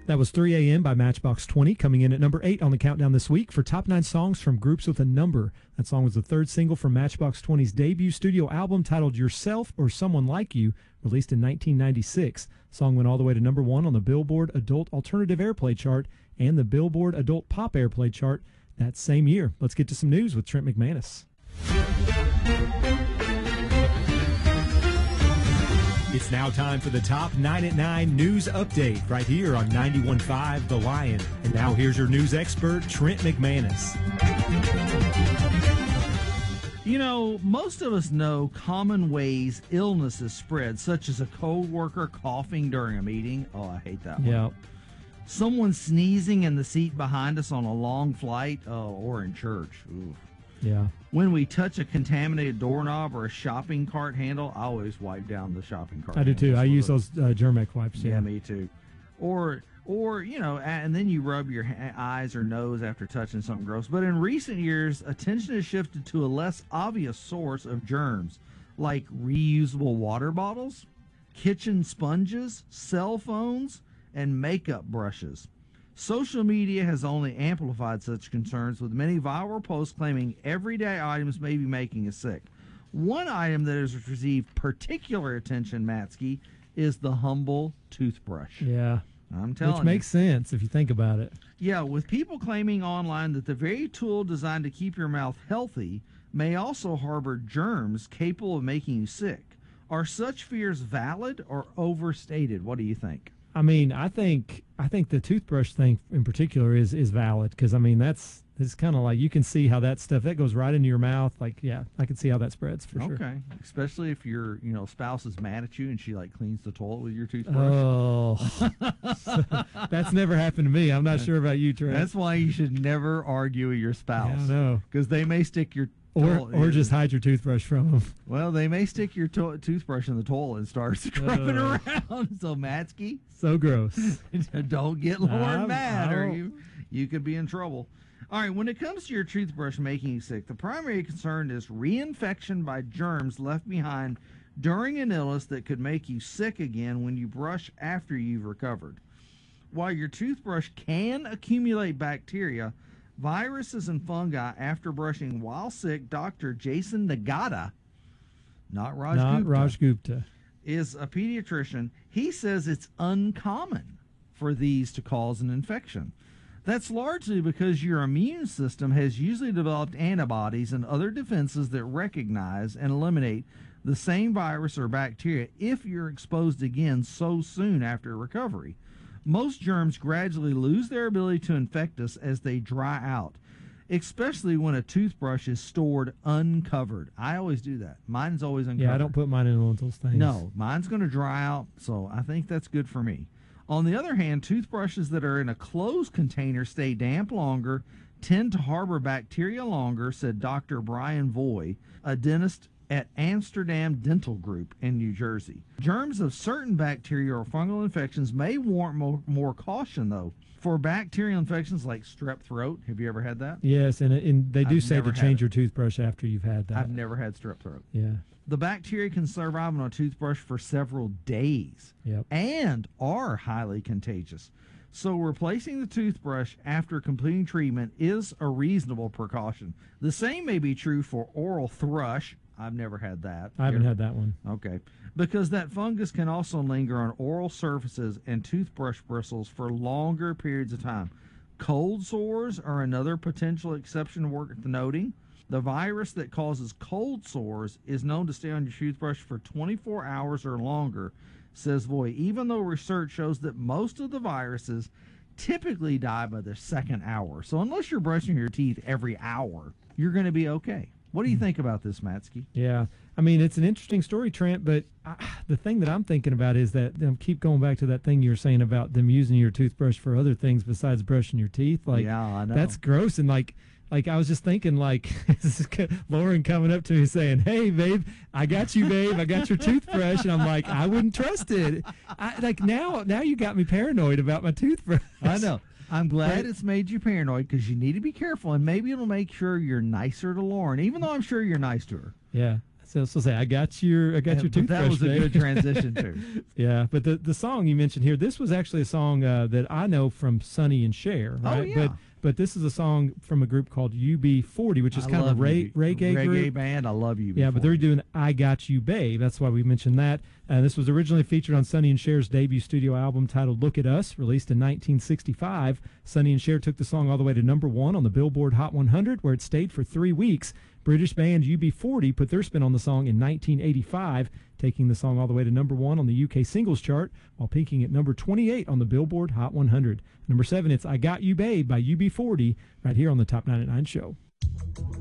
That was 3 a.m. by Matchbox 20, coming in at number 8 on the countdown this week for top 9 songs from groups with a number. That song was the third single from Matchbox 20's debut studio album titled Yourself or Someone Like You, released in 1996. The song went all the way to number 1 on the Billboard Adult Alternative Airplay chart and the Billboard Adult Pop Airplay chart that same year. Let's get to some news with Trent McManus. It's now time for the Top 9 at 9 News Update right here on 91.5 The Lion. And now here's your news expert, Trent McManus. You know, most of us know common ways illnesses spread, such as a coworker coughing during a meeting. Oh, I hate that one. Yeah. Someone sneezing in the seat behind us on a long flight, or in church. Ooh. Yeah. When we touch a contaminated doorknob or a shopping cart handle, I always wipe down the shopping cart. I do too. I use those Germex wipes. Yeah, me too. Or you know, and then you rub your eyes or nose after touching something gross. But in recent years, attention has shifted to a less obvious source of germs, like reusable water bottles, kitchen sponges, cell phones, and makeup brushes. Social media has only amplified such concerns, with many viral posts claiming everyday items may be making us sick. One item that has received particular attention, Matsky, is the Humble toothbrush. Yeah. I'm telling you. Which makes sense if you think about it. Yeah, with people claiming online that the very tool designed to keep your mouth healthy may also harbor germs capable of making you sick. Are such fears valid or overstated? What do you think? I mean, I think the toothbrush thing in particular is valid, because I mean it's kind of like you can see how that stuff that goes right into your mouth. Like, yeah, I can see how that spreads for sure. Okay, especially if your spouse is mad at you and she like cleans the toilet with your toothbrush. Oh, that's never happened to me. I'm not sure about you, Trent. That's why you should never argue with your spouse. Yeah, I know, because they may stick your or just hide your toothbrush from them. Well, they may stick your toothbrush in the toilet and start scrubbing around. So, Matsky, so gross. Don't get Lauren mad, or you could be in trouble. All right, when it comes to your toothbrush making you sick, the primary concern is reinfection by germs left behind during an illness that could make you sick again when you brush after you've recovered. While your toothbrush can accumulate bacteria, viruses and fungi after brushing while sick, Dr. Jason Nagata, not Raj Gupta, is a pediatrician. He says it's uncommon for these to cause an infection. That's largely because your immune system has usually developed antibodies and other defenses that recognize and eliminate the same virus or bacteria if you're exposed again so soon after recovery. Most germs gradually lose their ability to infect us as they dry out, especially when a toothbrush is stored uncovered. I always do that. Mine's always uncovered. Yeah, I don't put mine in one of those things. No, mine's going to dry out, so I think that's good for me. On the other hand, toothbrushes that are in a closed container stay damp longer, tend to harbor bacteria longer, said Dr. Brian Voy, a dentist at Amsterdam Dental Group in New Jersey. Germs of certain bacteria or fungal infections may warrant more caution, though. For bacterial infections like strep throat, have you ever had that? Yes, and they do say to change your toothbrush after you've had that. I've never had strep throat. Yeah. The bacteria can survive on a toothbrush for several days and are highly contagious. So replacing the toothbrush after completing treatment is a reasonable precaution. The same may be true for oral thrush. I've never had that. I haven't had that one. Okay. Because that fungus can also linger on oral surfaces and toothbrush bristles for longer periods of time. Cold sores are another potential exception worth noting. The virus that causes cold sores is known to stay on your toothbrush for 24 hours or longer, says Voy, even though research shows that most of the viruses typically die by the second hour. So unless you're brushing your teeth every hour, you're going to be okay. What do you think about this, Matsky? Yeah. I mean, it's an interesting story, Trent, but the thing that I'm thinking about is that keep going back to that thing you were saying about them using your toothbrush for other things besides brushing your teeth. Like, yeah, I know. That's gross. And like I was just thinking, like, Lauren coming up to me saying, "Hey, babe, I got you, babe. I got your toothbrush." And I'm like, I wouldn't trust it. Now you got me paranoid about my toothbrush. I know. I'm glad it's made you paranoid, because you need to be careful, and maybe it'll make sure you're nicer to Lauren, even though I'm sure you're nice to her. Yeah. So say, I got your toothbrush. That was a babe. good transition too. Yeah, but the song you mentioned here, this was actually a song that I know from Sonny and Cher, right? Oh, yeah. But this is a song from a group called UB40, which is kind of a reggae group. band. I love you. Yeah, but they're doing I Got You Babe. That's why we mentioned that. This was originally featured on Sonny and Cher's debut studio album titled Look at Us, released in 1965. Sonny and Cher took the song all the way to number 1 on the Billboard Hot 100, where it stayed for 3 weeks. British band UB40 put their spin on the song in 1985, taking the song all the way to number 1 on the UK singles chart, while peaking at number 28 on the Billboard Hot 100. Number 7, it's I Got You Babe by UB40, right here on the Top 9 at 9 show.